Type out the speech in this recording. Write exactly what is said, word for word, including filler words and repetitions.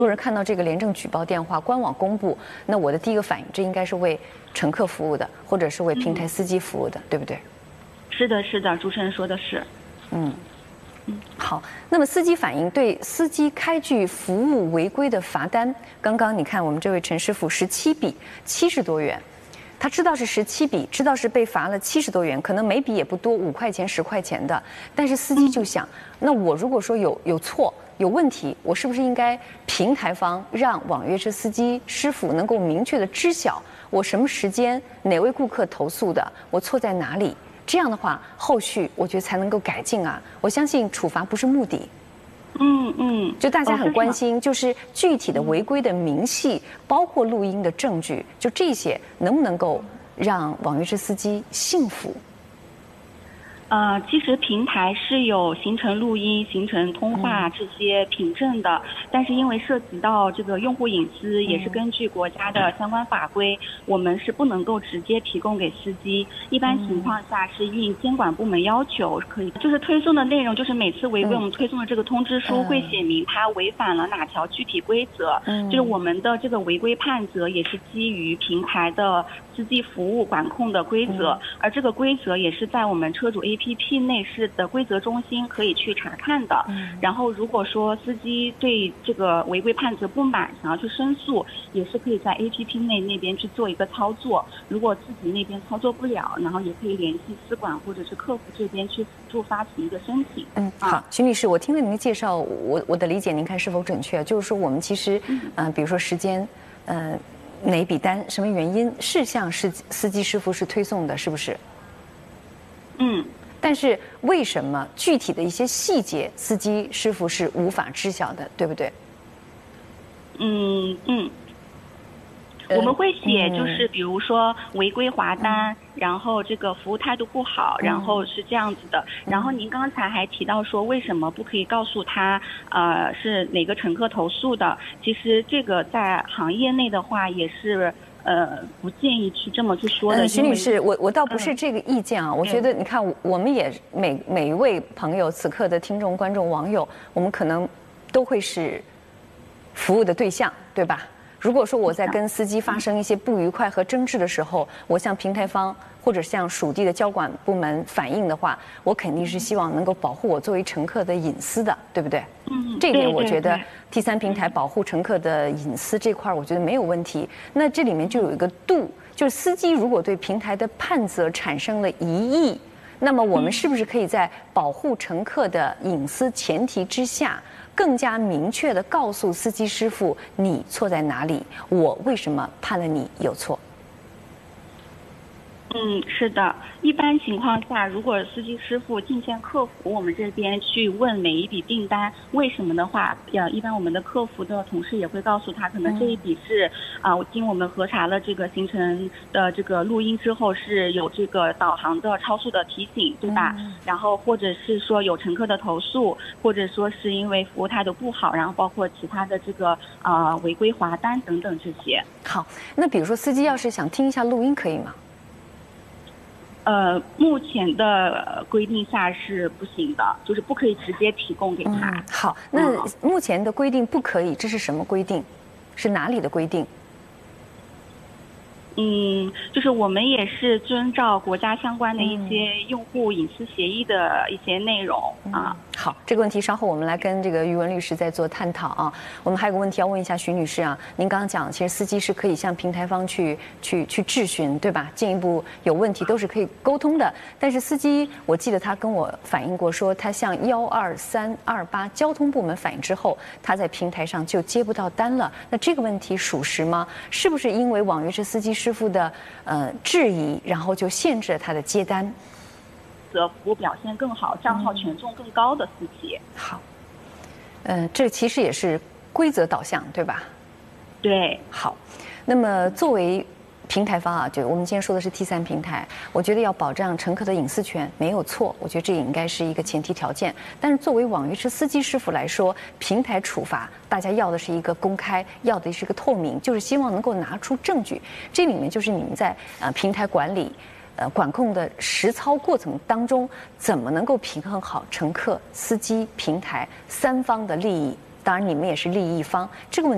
多人看到这个廉政举报电话官网公布，那我的第一个反应，这应该是为乘客服务的，或者是为平台司机服务的，嗯、对不对？ 是的，是的，主持人说的是。 嗯。嗯，好。那么司机反映对司机开具服务违规的罚单，刚刚你看我们这位陈师傅十七笔，七十多元。他知道是十七笔，知道是被罚了七十多元，可能每笔也不多，五块钱、十块钱的。但是司机就想，那我如果说有有错、有问题，我是不是应该平台方让网约车司机师傅能够明确的知晓我什么时间、哪位顾客投诉的，我错在哪里？这样的话，后续我觉得才能够改进啊。我相信处罚不是目的。 嗯嗯， 就大家很关心，就是具体的违规的明细，包括录音的证据，就这些能不能够让网约车司机信服？ 呃，其实平台是有行程录音、行程通话这些凭证的，但是因为涉及到这个用户隐私，也是根据国家的相关法规，我们是不能够直接提供给司机。一般情况下是应监管部门要求可以，就是推送的内容，就是每次违规我们推送的这个通知书会写明它违反了哪条具体规则，就是我们的这个违规判责也是基于平台的司机服务管控的规则，而这个规则也是在我们车主 A P P 内饰的规则中心可以去查看的。然后如果说司机对这个违规判责不满，想要去申诉，也是可以在 A P P 内那边去做一个操作。如果自己那边操作不了，然后也可以联系司管或者是客服这边去辅助发起一个申请。 嗯，好，徐女士，我听了您的介绍，我我的理解您看是否准确？就是说我们其实，嗯、呃，比如说时间，呃。哪一笔单？什么原因？是向司司机师傅是推送的，是不是？ 嗯。 但是为什么具体的一些细节，司机师傅是无法知晓的，对不对？ 嗯嗯。我们会写，就是比如说违规罚单，嗯、然后这个服务态度不好，嗯、然后是这样子的。然后您刚才还提到说，为什么不可以告诉他，呃，是哪个乘客投诉的？其实这个在行业内的话，也是呃不建议去这么去说的。 嗯、徐女士，我我倒不是这个意见啊，嗯、我觉得你看，我们也每每一位朋友，此刻的听众、观众、网友，我们可能都会是服务的对象，对吧？如果说我在跟司机发生一些不愉快和争执的时候，我向平台方或者向属地的交管部门反映的话，我肯定是希望能够保护我作为乘客的隐私的，对不对？ 嗯， 这点我觉得第三平台保护乘客的隐私这块，我觉得没有问题。那这里面就有一个度，就是司机如果对平台的判责产生了疑义，那么我们是不是可以在保护乘客的隐私前提之下，更加明确地告诉司机师傅你错在哪里，我为什么判了你有错？ 嗯，是的。一般情况下，如果司机师傅进线客服我们这边去问每一笔订单为什么的话，呃，一般我们的客服的同事也会告诉他，可能这一笔是啊、呃，经我们核查了这个行程的这个录音之后，是有这个导航的超速的提醒，对吧？嗯、然后或者是说有乘客的投诉，或者说是因为服务态度不好，然后包括其他的这个啊、呃、违规罚单等等这些。 好，那比如说司机要是想听一下录音，可以吗？ 呃，目前的规定下是不行的，就是不可以直接提供给他。 嗯、好，那目前的规定不可以，这是什么规定？是哪里的规定？ 嗯，就是我们也是遵照国家相关的一些用户隐私协议的一些内容、嗯、啊。 好，这个问题稍后我们来跟这个于文律师再做探讨啊。我们还有个问题要问一下徐女士啊，您刚刚讲，其实司机是可以向平台方去去去质询，对吧？进一步有问题都是可以沟通的。但是司机，我记得他跟我反映过，说他向幺二三二八交通部门反映之后，他在平台上就接不到单了。那这个问题属实吗？是不是因为网约车司机师傅的呃质疑，然后就限制了他的接单？ 则服务表现更好、账号权重更高的司机。 好，呃，这其实也是规则导向，对吧？ 对。 好，那么作为平台方啊，就我们今天说的是 T 三平台，我觉得要保障乘客的隐私权没有错，我觉得这也应该是一个前提条件。但是作为网约车司机师傅来说，平台处罚大家要的是一个公开，要的是一个透明，就是希望能够拿出证据。这里面就是你们在呃平台管理。呃，管控的实操过程当中，怎么能够平衡好乘客、司机、平台三方的利益？当然，你们也是利益方，这个问题。